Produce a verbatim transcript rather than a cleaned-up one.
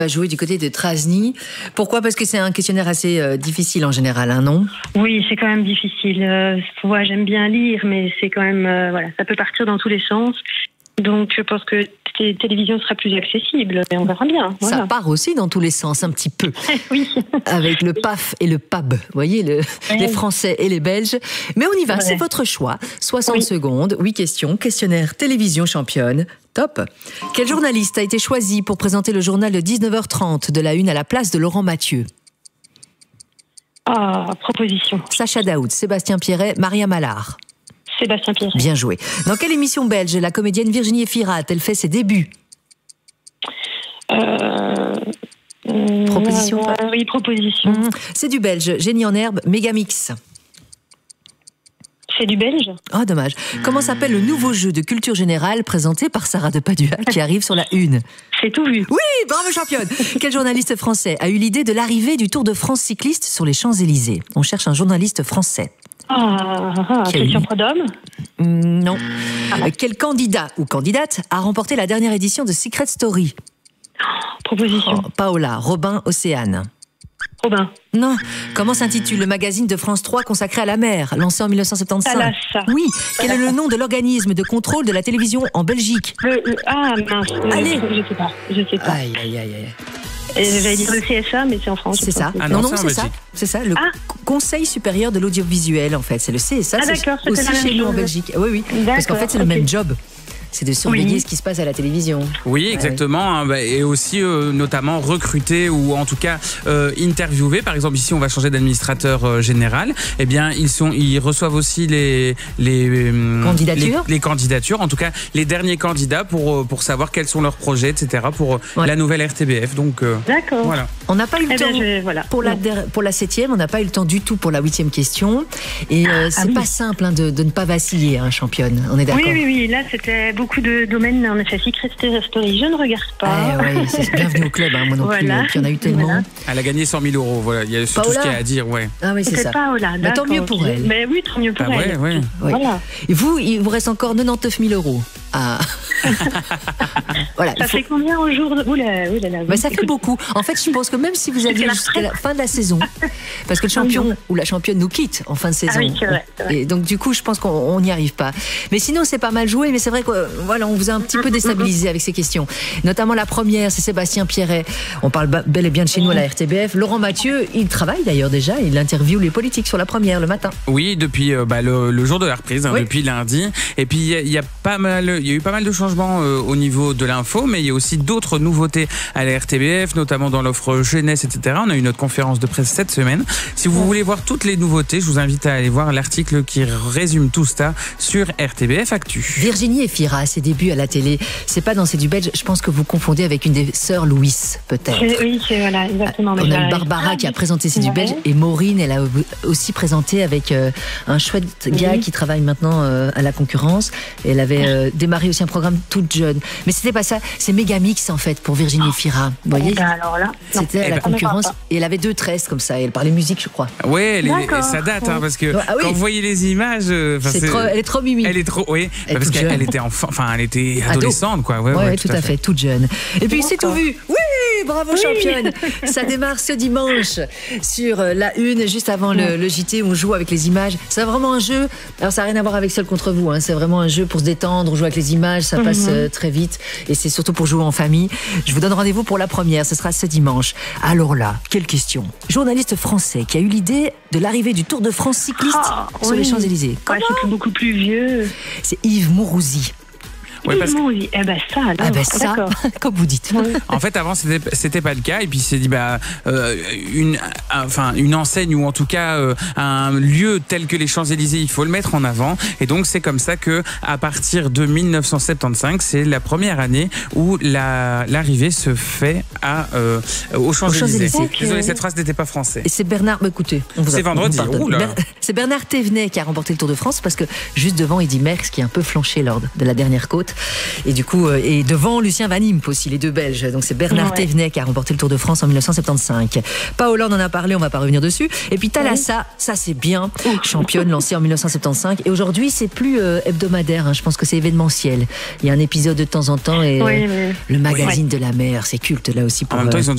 Va jouer du côté de Trasny. Pourquoi ? Parce que c'est un questionnaire assez euh, difficile en général, hein, non ? Oui, c'est quand même difficile. Euh, moi, j'aime bien lire, mais c'est quand même, euh, voilà, ça peut partir dans tous les sens. Donc, je pense que t- télévision sera plus accessible, mais on verra bien. Voilà. Ça part aussi dans tous les sens, un petit peu. Oui. Avec le P A F et le P A B, vous voyez, le, ouais. les Français et les Belges. Mais on y va, ouais. c'est votre choix. soixante oui. secondes, huit questions, questionnaire télévision championne. Top. Quel journaliste a été choisi pour présenter le journal de dix-neuf heures trente de la Une à la place de Laurent Mathieu ? Ah, proposition. Sacha Daoud, Sébastien Pierret, Maria Mallard. Sébastien Pierret. Bien joué. Dans quelle émission belge la comédienne Virginie Efira a-t-elle fait ses débuts ? Euh... Proposition euh, Oui, proposition. Mmh. C'est du belge. Génie en herbe, Mégamix. C'est du belge ? Oh, dommage. Comment s'appelle le nouveau jeu de culture générale présenté par Sarah de Padua qui arrive sur la Une ? C'est tout vu. Oui, bravo championne. Quel journaliste français a eu l'idée de l'arrivée du Tour de France cycliste sur les Champs-Élysées ? On cherche un journaliste français. Ah, ah Christian Prudhomme ? mmh, Non. Ah. Quel candidat ou candidate a remporté la dernière édition de Secret Story ? Proposition. Oh, Paola, Robin, Océane. Robin. Non. Comment s'intitule le magazine de France trois consacré à la mer, lancé en dix-neuf cent soixante-quinze ? Talas. Oui. Quel est le nom de l'organisme de contrôle de la télévision en Belgique ? Le, le, ah mince. Allez. Je sais pas. Je sais pas. Aïe, aïe, aïe, aïe. Et j'allais dire le C S A, mais c'est en France. C'est ça. Ah non, non, non, c'est ça. C'est ça. Le ah. Conseil supérieur de l'audiovisuel, en fait. C'est le C S A. Ah, d'accord, c'est aussi la même chez nous chose. en Belgique. Oui, oui. Parce qu'en fait, c'est okay. le même job. C'est de surveiller oui. ce qui se passe à la télévision. Oui, exactement. Hein, bah, et aussi, euh, notamment, recruter ou en tout cas euh, interviewer. Par exemple, ici, on va changer d'administrateur euh, général. Eh bien, ils, sont, ils reçoivent aussi les, les, euh, candidatures. Les, les candidatures. En tout cas, les derniers candidats pour, pour savoir quels sont leurs projets, et cetera pour ouais. la nouvelle R T B F. Donc, euh, d'accord. Voilà. On n'a pas eu le eh temps ben je, voilà. pour, la, pour la septième, on n'a pas eu le temps du tout pour la huitième question. Et euh, c'est ah, oui. pas simple hein, de, de ne pas vaciller, hein, championne. On est d'accord ? Oui, oui, oui. Là, c'était beaucoup de domaines. En effet, Secret Story, je ne regarde pas. Ah, ouais, c'est bienvenue au club, hein, moi non voilà. plus. Puis il y en a eu tellement. Voilà. Elle a gagné cent mille euros. Voilà, il y a tout ce qu'il y a à dire, ouais. Ah oui, c'est, c'est ça. Paola, mais tant mieux pour elle. Mais oui, tant mieux pour ah, elle. Ouais, ouais. Oui. Voilà. Et vous, il vous reste encore quatre-vingt-dix-neuf mille euros. Ah. Voilà. Ça faut... fait combien au jour de... Oula, oula, oula, bah, ça fait beaucoup. En fait, je pense que même si vous aviez jusqu'à la fin de la saison, parce que le champion ou la championne nous quitte en fin de saison. Ah oui, c'est vrai, c'est vrai. Et donc du coup, je pense qu'on n'y arrive pas. Mais sinon, c'est pas mal joué. Mais c'est vrai que voilà, on vous a un petit peu déstabilisé avec ces questions. Notamment la première, c'est Sébastien Pierret. On parle bel et bien de chez nous à la R T B F. Laurent Mathieu, il travaille d'ailleurs déjà. Il interviewe les politiques sur la première le matin. Oui, depuis euh, bah, le, le jour de la reprise, hein, oui. depuis lundi. Et puis il y, y a pas mal, il y a eu pas mal de changements euh, au niveau de l'info, mais il y a aussi d'autres nouveautés à la R T B F, notamment dans l'offre jeunesse, et cetera. On a eu notre conférence de presse cette semaine. Si vous voulez voir toutes les nouveautés, je vous invite à aller voir l'article qui résume tout ça sur R T B F Actu. Virginie Efira, ses débuts à la télé, c'est pas dans C'est du belge. Je pense que vous confondez avec une des sœurs Louis, peut-être. Oui, c'est voilà, exactement. On a eu Barbara qui a présenté C'est du belge et Maureen, elle a aussi présenté avec euh, un chouette gars oui. qui travaille maintenant euh, à la concurrence. Et elle avait euh, démarré aussi un programme toute jeune. Mais c'était pas ça, c'est Mégamix en fait pour Virginie Efira. Vous voyez, ben alors là, c'était à la concurrence et elle avait deux tresses comme ça. Et elle parlait musique, je crois. Ouais, ça date hein, parce que ah, oui. quand vous voyez les images, c'est c'est... Trop, elle est trop mimi. Elle est trop, oui, elle parce qu'elle jeune. était enfant, enfin elle était adolescente Ado. quoi. Ouais, ouais, ouais ouais tout, tout à fait. fait, toute jeune. Et puis c'est tout vu. Oui. Bravo oui. championne. Ça démarre ce dimanche sur la Une, juste avant le, le J T où on joue avec les images. C'est vraiment un jeu, alors ça n'a rien à voir avec Seul contre vous, hein. C'est vraiment un jeu pour se détendre, jouer avec les images, ça passe mm-hmm. euh, très vite et c'est surtout pour jouer en famille. Je vous donne rendez-vous pour la première, ce sera ce dimanche. Alors là, quelle question. Journaliste français qui a eu l'idée de l'arrivée du Tour de France cycliste oh, sur oui. les Champs-Élysées. Ouais, c'est beaucoup plus vieux. C'est Yves Mourouzi. Ouais, parce que... Oui, eh ben ça, alors. Ah ben ça, comme vous dites. Oui. En fait, avant, c'était, c'était pas le cas. Et puis, il s'est dit, bah, euh, une, enfin, une enseigne ou en tout cas euh, un lieu tel que les Champs-Élysées, il faut le mettre en avant. Et donc, c'est comme ça que, à partir de dix-neuf cent soixante-quinze, c'est la première année où la, l'arrivée se fait à, euh, aux Champs-Élysées. Champs-Élysées. Okay. Désolé, cette phrase n'était pas française. Et c'est Bernard, bah, écoutez, on vous c'est a, vendredi. On Ber... C'est Bernard Thévenet qui a remporté le Tour de France parce que juste devant, Eddy Merckx qui a un peu flanché lors de la dernière côte. côte. Et du coup, et devant Lucien Van Impe aussi, les deux Belges. Donc c'est Bernard ouais. Thévenet qui a remporté le Tour de France en mille neuf cent soixante-quinze. Paola, on en a parlé, on va pas revenir dessus. Et puis Thalassa, oui. ça c'est bien, championne lancée en mille neuf cent soixante-quinze. Et aujourd'hui, c'est plus euh, hebdomadaire, hein. Je pense que c'est événementiel. Il y a un épisode de temps en temps et oui, euh, le magazine oui. de la mer, c'est culte là aussi pour. En même temps, ils ont